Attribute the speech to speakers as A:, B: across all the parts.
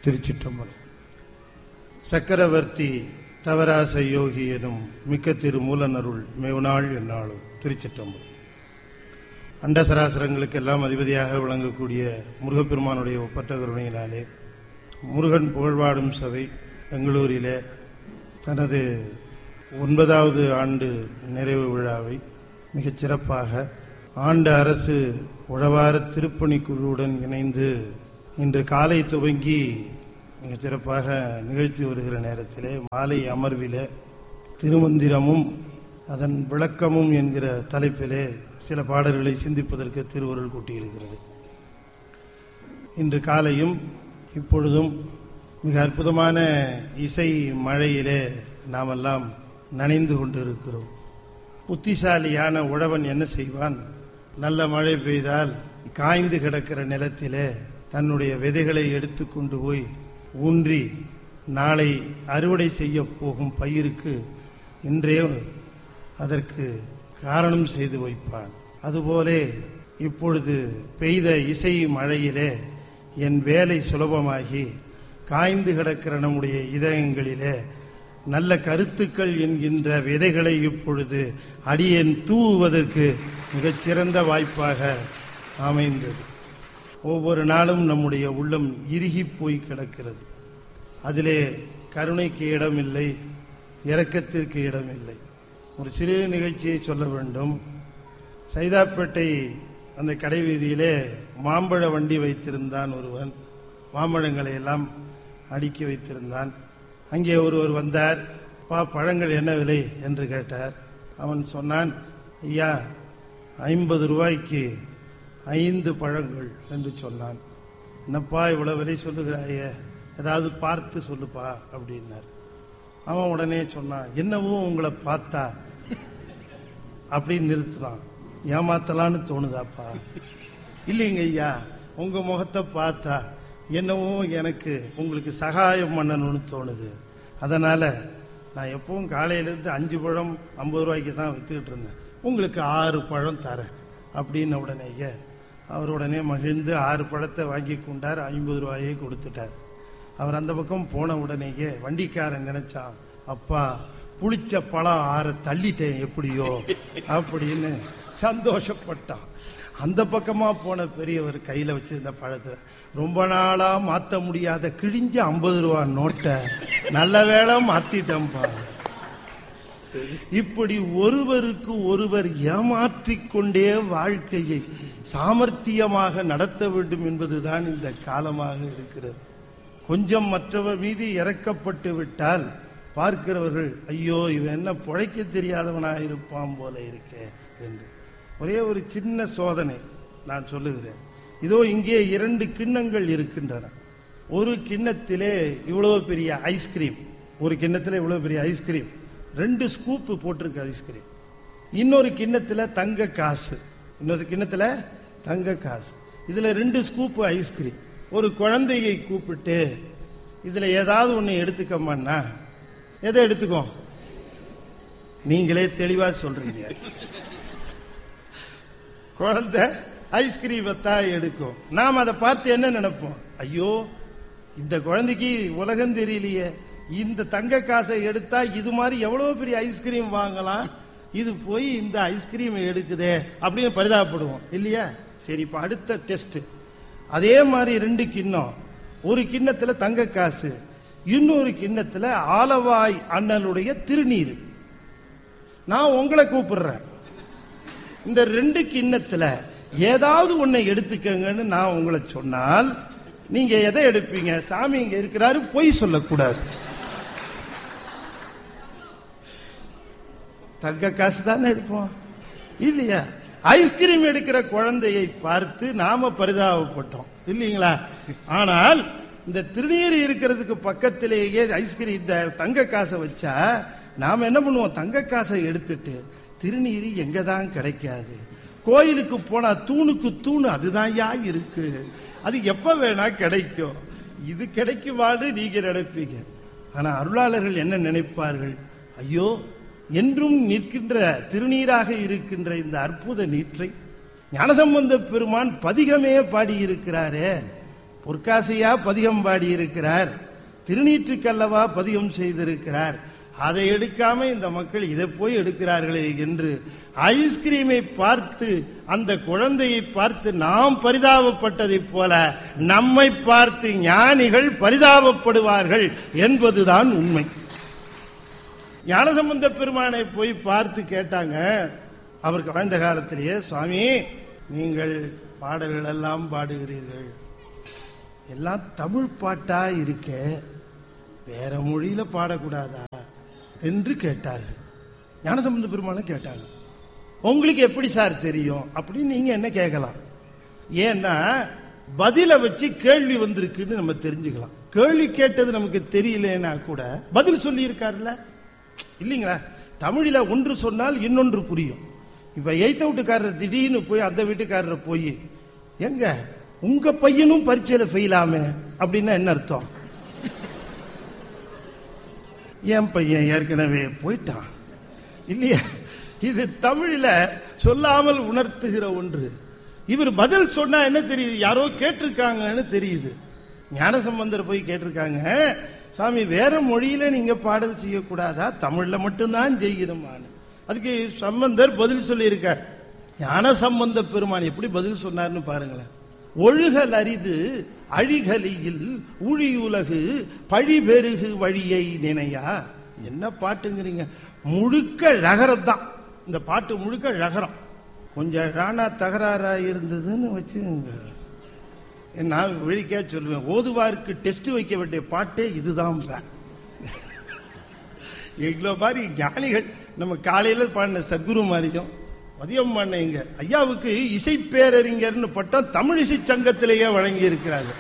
A: திருச்சிற்றம்பலம். சக்கரவர்த்தி தவராச யோகி எனும் மிக்க திரு மூலனருள் மேவுநாள் என்னாலும். திருச்சிற்றம்பலம். அண்டசராசரங்களுக்கு எல்லாம் அதிபதியாக விளங்கக்கூடிய முருகப்பெருமானுடைய ஒப்பற்ற கருணையினாலே முருகன் புகழ்வாடும் சபை பெங்களூரிலே தனது 9வது ஆண்டு நிறைவு விழாவை மிகச் சிறப்பாக ஆண்டு அரசு உழவார திருப்பணிக்குழுவுடன் இணைந்து இன்று காலை துவங்கி மிகச் சிறப்பாக நிகழ்த்தி வருகிற நேரத்திலே மாலை அமர்விலே திருமந்திரமும் அதன் விளக்கமும் என்கிற தலைப்பிலே சில பாடல்களை சிந்திப்பதற்கு திருவருள் கூட்டியிருக்கிறது. இன்று காலையும் இப்பொழுதும் மிக அற்புதமான இசை மழையிலே நாமெல்லாம் நனைந்து கொண்டிருக்கிறோம். புத்திசாலியான உழவன் என்ன செய்வான்? நல்ல மழை பெய்தால் காய்ந்து கிடக்கிற நிலத்திலே தன்னுடைய விதைகளை எடுத்து கொண்டு போய் ஊன்றி நாளை அறுவடை செய்ய போகும் பயிருக்கு இன்றே அதற்கு காரணம் செய்து வைப்பான். அதுபோலே இப்பொழுது பெய்த இசை மழையிலே என் வேலை சுலபமாகி காய்ந்து கிடக்கிற நம்முடைய இதயங்களிலே நல்ல கருத்துக்கள் என்கின்ற விதைகளை இப்பொழுது அடியேன் தூவுவதற்கு மிகச்சிறந்த வாய்ப்பாக அமைந்தது. ஒவ்வொரு நாளும் நம்முடைய உள்ளம் இறுகி போய் கிடக்கிறது. அதிலே கருணைக்கு இடமில்லை, இரக்கத்திற்கு இடமில்லை. ஒரு சிறு நிகழ்ச்சியை சொல்ல வேண்டும். சைதாப்பேட்டை அந்த கடை வீதியிலே மாம்பழ வண்டி வைத்திருந்தான் ஒருவன். மாம்பழங்களை எல்லாம் அடுக்கி வைத்திருந்தான். அங்கே ஒருவர் வந்தார். பழங்கள் என்ன விலை என்று கேட்டார். அவன் சொன்னான், ஐயா 50 ரூபாய்க்கு 5 பழங்கள் என்று சொன்னான். என்னப்பா இவ்வளவு விலை சொல்லுகிறாயே, ஏதாவது பார்த்து சொல்லுப்பா அப்படின்னார். அவன் உடனே சொன்னான், என்னவோ உங்களை பார்த்தா அப்படின்னு நிறுத்தினான். ஏமாத்தலான்னு தோணுதாப்பா? இல்லைங்க ஐயா, உங்க முகத்தை பார்த்தா என்னவோ எனக்கு உங்களுக்கு சகாயம் பண்ணணும்னு தோணுது. அதனால நான் எப்பவும் காலையிலேருந்து 5 பழம் 50 ரூபாய்க்கு தான் வித்துக்கிட்டு இருந்தேன், உங்களுக்கு 6 பழம் தரேன் அப்படின்னு உடனேயே அவர் உடனே மகிழ்ந்து 6 பழத்தை வாங்கி கொண்டார். 50 ரூபாயை கொடுத்துட்டார். அவர் அந்த பக்கம் போன உடனேயே வண்டிக்காரன் நினைச்சான், அப்பா புளிச்ச பழம் 6 தள்ளிட்டேன் எப்படியோ அப்படின்னு சந்தோஷப்பட்டான். அந்த பக்கமா போன பெரியவர் கையில வச்சிருந்த பழத்துல ரொம்ப நாளா மாத்த முடியாத கிழிஞ்ச 50 ரூபா நோட்டை நல்ல வேளை மாத்திட்டம்பா. இப்படி ஒருவருக்கு ஒருவர் ஏமாற்றிக்கொண்டே வாழ்க்கையை சாமர்த்தியமாக நடத்த வேண்டும் என்பதுதான் இந்த காலமாக இருக்கிறது. கொஞ்சம் மற்றவர் மீது இறக்கப்பட்டு விட்டால் பார்க்கிறவர்கள், ஐயோ இவன் என்ன பிழைக்க தெரியாதவனாக இருப்பான் போல இருக்கே என்று. ஒரே ஒரு சின்ன சோதனை நான் சொல்லுகிறேன். இதோ இங்கே 2 கிண்ணங்கள் இருக்கின்றன. ஒரு கிண்ணத்திலே இவ்வளவு பெரிய ஐஸ்கிரீம், ஒரு கிண்ணத்தில் இவ்வளவு பெரிய ஐஸ்கிரீம், 2 ஸ்கூப் போட்டிருக்கு ஐஸ்கிரீம். இன்னொரு கிண்ணத்தில் தங்க காசு, இன்னொரு கிண்ணத்தில் தங்க காசு. இதுல 2 ஸ்கூப் ஐஸ்கிரீம். ஒரு குழந்தையை கூப்பிட்டு இதுல ஏதாவது ஒண்ணு எடுத்துக்கமான்னா எதை எடுத்துக்கோ? நீங்களே தெளிவா சொல்றீங்க. குழந்தை ஐஸ்கிரீமை தான் எடுக்கும். நாம் அதை பார்த்து என்ன நினைப்போம்? ஐயோ இந்த குழந்தைக்கு உலகம் தெரியலையே, இந்த தங்க காசை எடுத்தா இது மாதிரி எவ்வளவு பெரிய ஐஸ்கிரீம் வாங்கலாம், இது போய் இந்த ஐஸ்கிரீம் எடுக்குதே அப்படின்னு பரிதாபப்படுவோம் இல்லையா? சரி, இப்ப அடுத்த டெஸ்ட். அதே மாதிரி 2 கிண்ணம், ஒரு கிண்ணத்துல தங்க காசு, இன்னொரு கிண்ணத்துல ஆலவாய் அண்ணனுடைய திருநீர். நான் உங்களை கூப்பிடுறேன், இந்த 2 கிண்ணத்துல ஏதாவது ஒன்னை எடுத்துக்கங்கன்னு நான் உங்களை சொன்னால் நீங்க எதை எடுப்பீங்க? சாமி இங்க இருக்கிறாரு, பொய் சொல்லக்கூடாது. தங்க காசு தானே எடுப்போம் இல்லையா? ஐஸ்கிரீம் எடுக்கிற குழந்தையை பார்த்து நாம பரிதாபப்பட்டோம் இல்லீங்களா? ஆனால் இந்த திருநீர் இருக்கிறதுக்கு பக்கத்திலேயே ஐஸ்கிரீம் இந்த தங்க காசை வச்சா நாம என்ன பண்ணுவோம்? தங்க காசை எடுத்துட்டு திருநீர் எங்கதான் கிடைக்காது, கோயிலுக்கு போனா தூணுக்கு தூணு அதுதான் இருக்கு, அது எப்ப வேணா கிடைக்கும், இது கிடைக்குமாறு நீங்க நினைப்பீங்க. ஆனா அருளாளர்கள் என்ன நினைப்பார்கள்? ஐயோ என்றும் நிற்கின்ற திருநீராக இருக்கின்ற இந்த அற்புத நீற்றை ஞானசம்பந்த பெருமான் பதிகமே பாடியிருக்கிறாரே, பொற்காசையா பதிகம் பாடி இருக்கிறார், திருநீற்றுக்கல்லவா பதிகம் செய்திருக்கிறார். அதை எடுக்காம இந்த மக்கள் இதை போய் எடுக்கிறார்களே என்று ஐஸ்கிரீமை பார்த்து, அந்த குழந்தையை பார்த்து நாம் பரிதாபப்பட்டதை போல நம்மை பார்த்து ஞானிகள் பரிதாபப்படுவார்கள் என்பதுதான் உண்மை. ஞானசம்பந்த பெருமானை போய் பார்த்து கேட்டாங்க, அவருக்கு வாழ்ந்த காலத்திலேயே, சுவாமி நீங்கள் பாடல்கள் எல்லாம் பாடுகிறீர்கள், எல்லாம் தமிழ் பாட்டா இருக்க, வேற மொழியில பாடக்கூடாதா என்று கேட்டார்கள். ஞானசம்பந்த பெருமானை கேட்டாங்க, உங்களுக்கு எப்படி சார் தெரியும் அப்படின்னு நீங்க என்ன கேட்கலாம். ஏன்னா பதில வச்சு கேள்வி வந்திருக்குன்னு நம்ம தெரிஞ்சுக்கலாம். கேள்வி கேட்டது நமக்கு தெரியலன்னா கூட பதில் சொல்லி இருக்காருல்ல, இல்லைங்களா? தமிழில ஒன்று சொன்னால் இன்னொன்று புரியும். இப்ப எய்த்த வீட்டுக்காரர் திடீர்னு போய் அந்த வீட்டுக்காரரை போய், எங்க உங்க பையனும் பரீட்சையில ஃபெயிலாமே அப்படின்னா என்ன அர்த்தம்? என் பையன் ஏற்கனவே போயிட்டான் இல்லையா? இது தமிழில சொல்லாமல் உணர்த்துகிற ஒன்று. இவர் பதில் சொன்னா என்ன தெரியுது? யாரோ கேட்டிருக்காங்கன்னு தெரியுது. ஞானசம்பந்தர் போய் கேட்டிருக்காங்க, சாமி வேற மொழியில நீங்க பாடல் செய்யக்கூடாதா, தமிழ்ல மட்டும்தான் செய்யணுமான்னு. அதுக்கு சம்பந்தர் பதில் சொல்லி இருக்கார். ஞானசம்பந்த பெருமான் எப்படி பதில் சொன்னார்னு பாருங்களேன். ஒழுகல் அரிது அழிகலியில் ஊழியுலகு பழிபெருகு வழியை நினையா. என்ன பாட்டுங்கிறீங்க? முழுக்க ழகரம் தான் இந்த பாட்டு, முழுக்க ழகரம். கொஞ்சம் ராணா தகராறா இருந்ததுன்னு வச்சு நான் வெளிக்கா சொல்லுவேன், ஓதுவாருக்கு டெஸ்ட் வைக்க வேண்டிய பாட்டே இதுதான். எவ்வளோ மாதிரி ஞானிகள் நம்ம காலையில பாடின சத்குரு மாதிரியும் மதியம் பாடின எங்க ஐயாவுக்கு இசை பேரறிஞர்னு பட்டம் தமிழ் இசை சங்கத்திலேயே வழங்கி இருக்கிறார்கள்.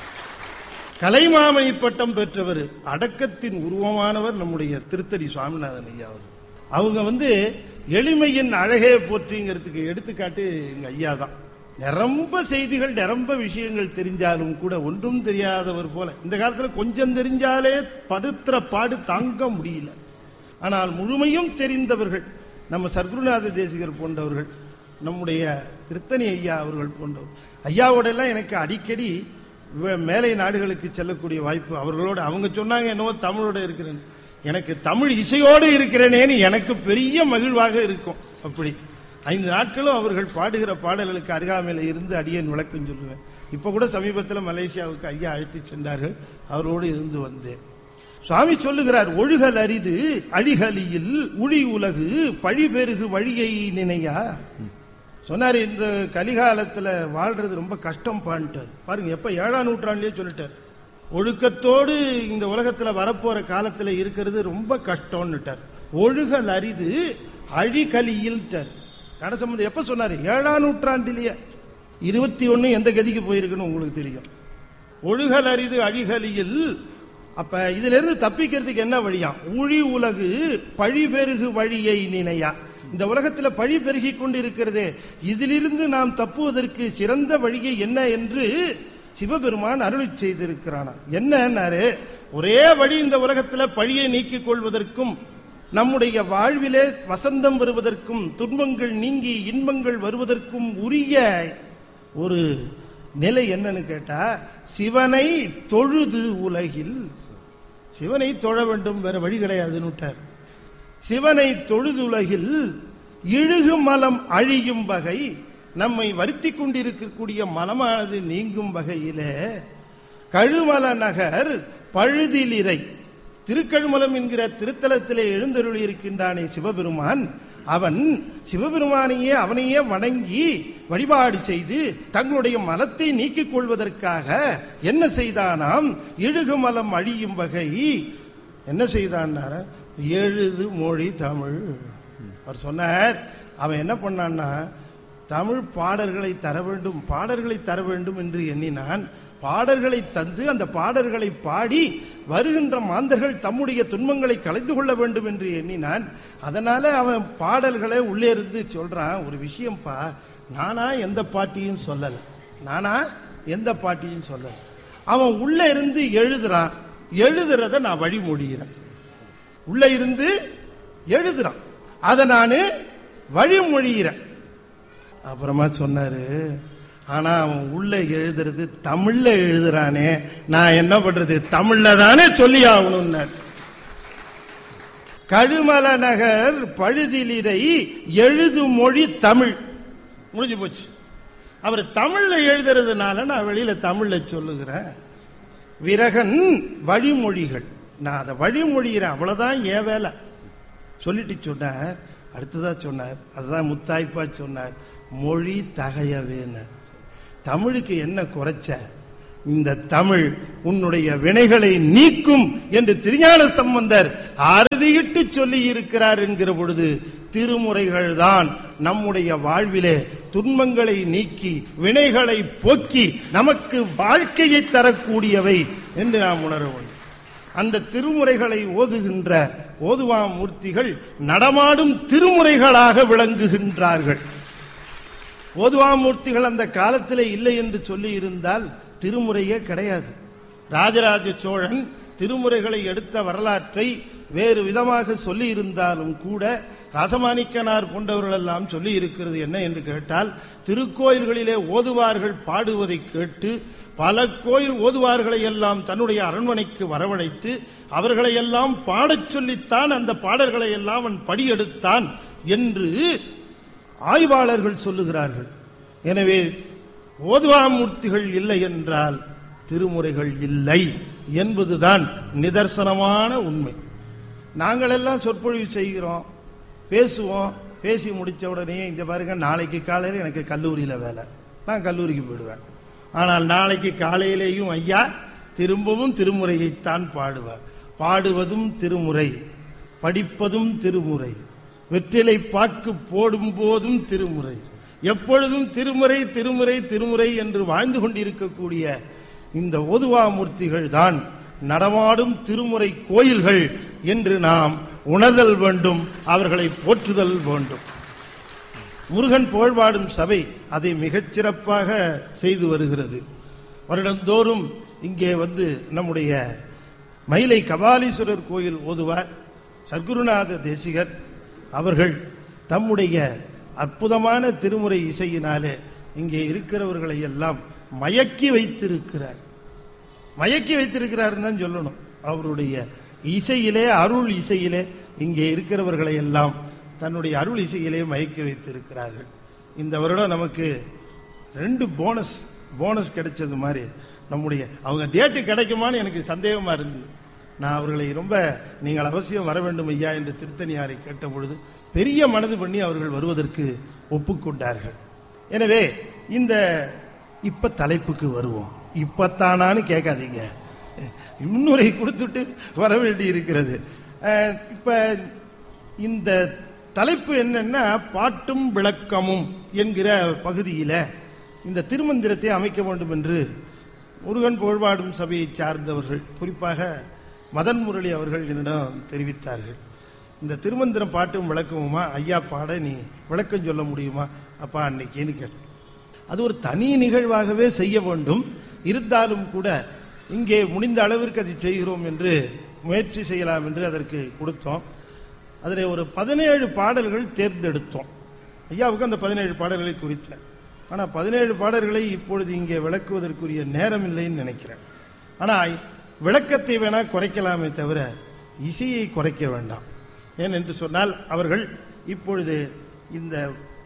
A: கலைமாமணி பட்டம் பெற்றவர், அடக்கத்தின் உருவமானவர் நம்முடைய திருத்தடி சுவாமிநாதன் ஐயா. அவங்க எளிமையின் அழகே போற்றிங்கிறதுக்கு எடுத்துக்காட்டு எங்க ஐயா தான். நிரம்ப செய்திகள், நிரம்ப விஷயங்கள் தெரிஞ்சாலும் கூட ஒன்றும் தெரியாதவர் போல. இந்த காலத்துல கொஞ்சம் தெரிஞ்சாலே படுத்துற பாடு தாங்க முடியல. ஆனால் முழுமையும் தெரிந்தவர்கள் நம்ம சர்க்குருநாத தேசிகர் போன்றவர்கள், நம்முடைய திருத்தணி ஐயா அவர்கள் போன்றவர். ஐயாவோட எல்லாம் எனக்கு அடிக்கடி மேலை நாடுகளுக்கு செல்லக்கூடிய வாய்ப்பு. அவர்களோட அவங்க சொன்னாங்க என்னவோ தமிழோட இருக்கிறேன், எனக்கு தமிழ் இசையோடு இருக்கிறேனேன்னு எனக்கு பெரிய மகிழ்வாக இருக்கும். அப்படி 5 நாட்களும் அவர்கள் பாடுகிற பாடல்களுக்கு அருகாமையில் இருந்து அடியேன் விளக்கம் சொல்லுவேன். இப்ப கூட சமீபத்தில் மலேசியாவுக்கு ஐயா அழைத்து சென்றார்கள், அவரோடு இருந்து வந்தேன். சுவாமி சொல்லுகிறார், ஒழுகல் அரிது அழிகலியில் உழி உலகு பழிபெருகு வழியை நினையா. சொன்னார், இந்த கலிகாலத்துல வாழ்றது ரொம்ப கஷ்டம் பாண்டார். பாருங்க, எப்ப 7ஆம் நூற்றாண்டிலே சொல்லிட்டார், ஒழுக்கத்தோடு இந்த உலகத்துல வரப்போற காலத்துல இருக்கிறது ரொம்ப கஷ்டம்னுட்டார். ஒழுகல் அரிது அழிகலியில். ஞானசம்பந்தர் எப்ப சொன்னாரு? 7ஆம் நூற்றாண்டிலேயே. 21 எந்த கதிக்கு போயிருக்குன்னு உங்களுக்கு தெரியும். ஒழுகல் அரிது அழிகலியில். அப்ப இதுல இருந்து தப்பிக்கிறதுக்கு என்ன வழியா? ஊழி உலகு பழிபெருகு வழியை நினையா. இந்த உலகத்துல பழி பெருகி கொண்டு இருக்கிறதே, இதிலிருந்து நாம் தப்புவதற்கு சிறந்த வழியை என்ன என்று சிவபெருமான் அருளி செய்திருக்கிறானா. என்னன்னாரு, ஒரே வழி இந்த உலகத்துல பழியை நீக்கிக் கொள்வதற்கும் நம்முடைய வாழ்விலே வசந்தம் வருவதற்கும் துன்பங்கள் நீங்கி இன்பங்கள் வருவதற்கும் உரிய ஒரு நிலை என்னன்னு கேட்டா, சிவனை தொழுது உலகில். சிவனை தொழ வேண்டும், வேற வழி கிடையாதுன்னு. சிவனை தொழுது உலகில் இழுகு மலம் அழியும் வகை, நம்மை வருத்தி கொண்டிருக்கக்கூடிய மலமானது நீங்கும் வகையிலே கழுமல நகர் பழுதிலிரை, திருக்கழுமலம் என்கிற திருத்தலத்திலே எழுந்தருளி இருக்கின்றானே சிவபெருமான், அவன் சிவபெருமானையே அவனையே வணங்கி வழிபாடு செய்து தங்களுடைய மலத்தை நீக்கிக் கொள்வதற்காக என்ன செய்தானாம்? இழுகுமலம் அழியும் வகை என்ன செய்தான்? எழுது மொழி தமிழ். அவர் சொன்னார், அவன் என்ன பண்ணான்னா, தமிழ் பாடல்களை தர வேண்டும், பாடல்களை தர வேண்டும் என்று எண்ணினான். பாடல்களை தந்து அந்த பாடல்களை பாடி வருகின்ற மாந்தர்கள் தம்முடைய துன்பங்களை கலைந்து கொள்ள வேண்டும் என்று எண்ணினான். அதனால அவன் பாடல்களை உள்ளே இருந்து சொல்றான், ஒரு விஷயம்ப்பா, நானா எந்த பாட்டியும் சொல்லல, நானா எந்த பாட்டியும் சொல்லல. அவன் உள்ள இருந்து எழுதுறான், எழுதுறத நான் வழிமொழிகிறேன். உள்ள இருந்து எழுதுறான், அதை நான் வழிமொழிகிறேன். அப்புறமா சொன்னாரு, ஆனா அவன் உள்ள எழுதுறது தமிழ்ல எழுதுறானே, நான் என்ன பண்றது, தமிழ்ல தானே சொல்லி ஆகணும். கழுமல நகர் பழுதிலிரை எழுது மொழி தமிழ். முடிஞ்சு போச்சு. அவர் தமிழ்ல எழுதுறதுனால நான் வெளியில தமிழ்ல சொல்லுகிறேன். விரகன் வழிமொழிகள், நான் அதை வழிமொழிகிறேன், அவ்வளவுதான் என் வேலை சொல்லிட்டு சொன்னார். அடுத்ததா சொன்னார், அதுதான் முத்தாய்ப்பா சொன்னார், மொழி தகையவேன்னு. தமிழுக்கு என்ன குறைச்ச, இந்த தமிழ் உன்னுடைய வினைகளை நீக்கும் என்று திருஞான சம்பந்தர் அறுதியிட்டு சொல்லி இருக்கிறார் என்கிற பொழுது, திருமுறைகள் தான் நம்முடைய வாழ்விலே துன்பங்களை நீக்கி வினைகளை போக்கி நமக்கு வாழ்க்கையை தரக்கூடியவை என்று நாம் உணர வேண்டும். அந்த திருமுறைகளை ஓதுகின்ற ஓதுவாமூர்த்திகள் நடமாடும் திருமுறைகளாக விளங்குகின்றார்கள். ஓதுவாமூர்த்திகள் அந்த காலத்திலே இல்லை என்று சொல்லி இருந்தால் திருமுறையே கிடையாது. ராஜராஜ சோழன் திருமுறைகளை எடுத்த வரலாற்றை வேறு விதமாக சொல்லி இருந்தாலும் கூட ராசமாணிக்கனார் போன்றவர்கள் எல்லாம் சொல்லி இருக்கிறது என்ன என்று கேட்டால், திருக்கோயில்களிலே ஓதுவார்கள் பாடுவதை கேட்டு பல கோயில் ஓதுவார்களை எல்லாம் தன்னுடைய அரண்மனைக்கு வரவழைத்து அவர்களை எல்லாம் பாடச் சொல்லித்தான் அந்த பாடல்களை எல்லாம் அவன் படியெடுத்தான் என்று ஆய்வாளர்கள் சொல்லுகிறார்கள். எனவே ஓதுவாமூர்த்திகள் இல்லை என்றால் திருமுறைகள் இல்லை என்பதுதான் நிதர்சனமான உண்மை. நாங்கள் எல்லாம் சொற்பொழிவு செய்கிறோம், பேசுவோம், பேசி முடிச்ச உடனே இந்த பாருங்க, நாளைக்கு காலையில் எனக்கு கல்லூரியில் வேலை, நான் கல்லூரிக்கு போயிடுவேன். ஆனால் நாளைக்கு காலையிலேயும் ஐயா திரும்பவும் திருமுறையைத்தான் பாடுவார். பாடுவதும் திருமுறை, படிப்பதும் திருமுறை, வெற்றிலை பாக்கு போடும் போதும் திருமுறை, எப்பொழுதும் திருமுறை திருமுறை திருமுறை என்று வாழ்ந்து கொண்டிருக்கக்கூடிய இந்த ஓதுவாமூர்த்திகள் தான் நடமாடும் திருமுறை கோயில்கள் என்று நாம் உணர்தல் வேண்டும், அவர்களை போற்றுதல் வேண்டும். முருகன் புகழ்பாடும் சபை அதை மிகச்சிறப்பாக செய்து வருகிறது. வருடந்தோறும் இங்கே வந்து நம்முடைய மயிலை கபாலீஸ்வரர் கோயில் ஓதுவார் சர்க்குருநாத தேசிகர் அவர்கள் தம்முடைய அற்புதமான திருமுறை இசையினாலே இங்கே இருக்கிறவர்களை எல்லாம் மயக்கி வைத்திருக்கிறார். மயக்கி வைத்திருக்கிறார் தான் சொல்லணும். அவருடைய இசையிலே, அருள் இசையிலே இங்கே இருக்கிறவர்களை எல்லாம் தன்னுடைய அருள் இசையிலே மயக்கி வைத்திருக்கிறார்கள். இந்த வருடம் நமக்கு 2 போனஸ் கிடைச்சது மாதிரி நம்முடைய அவங்க டேட்டு கிடைக்குமான்னு எனக்கு சந்தேகமா இருந்தது. நான் அவர்களை ரொம்ப நீங்கள் அவசியம் வர வேண்டும் ஐயா என்று திருத்தணியாரை கேட்ட பொழுது பெரிய மனது பண்ணி அவர்கள் வருவதற்கு ஒப்புக்கொண்டார்கள். எனவே இந்த இப்ப தலைப்புக்கு வருவோம். இப்பத்தானான்னு கேட்காதீங்க, முன்னுரை கொடுத்துட்டு வர வேண்டி இருக்கிறது. இப்ப இந்த தலைப்பு என்னன்னா, பாட்டும் விளக்கமும் என்கிற பகுதியில இந்த திருமந்திரத்தை அமைக்க வேண்டும் என்று முருகன் புகழ்பாடும் சபையை சார்ந்தவர்கள், குறிப்பாக மதன் முரளி அவர்கள் என்னிடம் தெரிவித்தார்கள். இந்த திருமந்திரம் பாட்டும் விளக்கமுமா ஐயா, பாட நீ விளக்கம் சொல்ல முடியுமா அப்பா அன்னைக்குன்னு கேட்டு, அது ஒரு தனி நிகழ்வாகவே செய்ய வேண்டும். இருந்தாலும் கூட இங்கே முடிந்த அளவிற்கு அதை செய்கிறோம் என்று முயற்சி செய்யலாம் என்று அதற்கு கொடுத்தோம். அதில் ஒரு 17 பாடல்கள் தேர்ந்தெடுத்தோம். ஐயாவுக்கு அந்த 17 பாடல்களை குறித்தேன். ஆனால் 17 பாடல்களை இப்பொழுது இங்கே விளக்குவதற்குரிய நேரம் இல்லைன்னு நினைக்கிறேன். ஆனால் விளக்கத்தை வேணா குறைக்கலாமே தவிர இசையை குறைக்க வேண்டாம். ஏன் என்று சொன்னால், அவர்கள் இப்பொழுது இந்த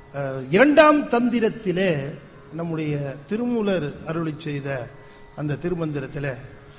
A: 2ஆம் தந்திரத்திலே நம்முடைய திருமூலர் அருளி செய்த அந்த திருமந்திரத்தில்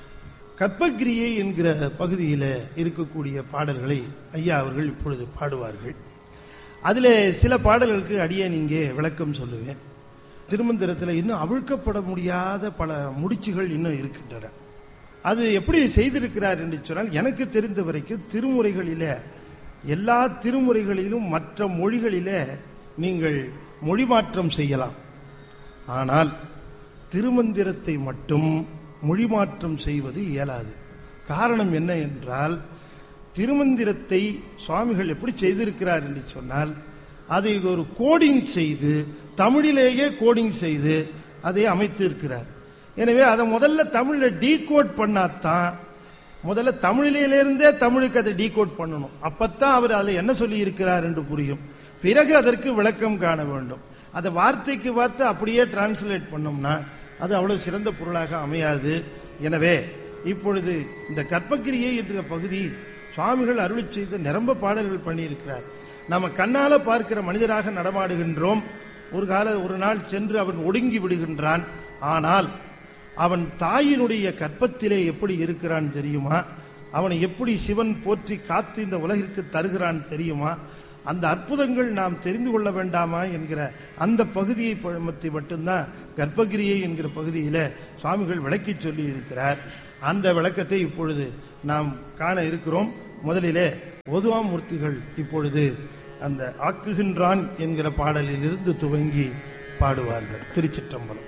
A: கற்பகிரியை என்கிற பகுதியில் இருக்கக்கூடிய பாடல்களை ஐயா அவர்கள் இப்பொழுது பாடுவார்கள். அதில் சில பாடல்களுக்கு அடியேன் இங்கே விளக்கம் சொல்லுவேன். திருமந்திரத்தில் இன்னும் அவிழ்க்கப்பட முடியாத பல முடிச்சுகள் இன்னும் இருக்கின்றன. அது எப்படி செய்திருக்கிறார் என்று சொன்னால், எனக்கு தெரிந்த வரைக்கும் திருமுறைகளிலே, எல்லா திருமுறைகளிலும் மற்ற மொழிகளிலே நீங்கள் மொழி மாற்றம் செய்யலாம். ஆனால் திருமந்திரத்தை மட்டும் மொழி மாற்றம் செய்வது இயலாது. காரணம் என்ன என்றால், திருமந்திரத்தை சுவாமிகள் எப்படி செய்திருக்கிறார் என்று சொன்னால், அதை ஒரு கோடிங் செய்து, தமிழிலேயே கோடிங் செய்து அதை அமைத்து இருக்கிறார். எனவே அதை முதல்ல தமிழில் டீகோட் பண்ணாதான், முதல்ல தமிழிலிருந்தே தமிழுக்கு அதை டீகோட் பண்ணணும். அப்பத்தான் அவர் அதில் என்ன சொல்லி இருக்கிறார் என்று புரியும். பிறகு அதற்கு விளக்கம் காண வேண்டும். அதை வார்த்தைக்கு வார்த்தை அப்படியே டிரான்ஸ்லேட் பண்ணோம்னா அது அவ்வளவு சிறந்த பொருளாக அமையாது. எனவே இப்பொழுது இந்த கர்ப்பகிரியை என்ற பகுதி சுவாமிகள் அருளி செய்த நிரம்ப பாடல்கள் பண்ணியிருக்கிறார். நம்ம கண்ணால பார்க்கிற மனிதராக நடமாடுகின்றோம். ஒரு நாள் சென்று அவன் ஒடுங்கி விடுகின்றான். ஆனால் அவன் தாயினுடைய கற்பத்திலே எப்படி இருக்கிறான் தெரியுமா? அவனை எப்படி சிவன் போற்றி காத்து இந்த உலகிற்கு தருகிறான் தெரியுமா? அந்த அற்புதங்கள் நாம் தெரிந்து கொள்ள வேண்டாமா என்கிற அந்த பகுதியை பற்றி மட்டும்தான் கர்ப்பகிரியை என்கிற பகுதியில சுவாமிகள் விளக்கி சொல்லி இருக்கிறார். அந்த விளக்கத்தை இப்பொழுது நாம் காண இருக்கிறோம். முதலிலே ஓதுவாமூர்த்திகள் இப்பொழுது அந்த ஆக்குகின்றான் என்கிற பாடலில் இருந்து துவங்கி பாடுவார்கள். திருச்சிற்றம்பலம்.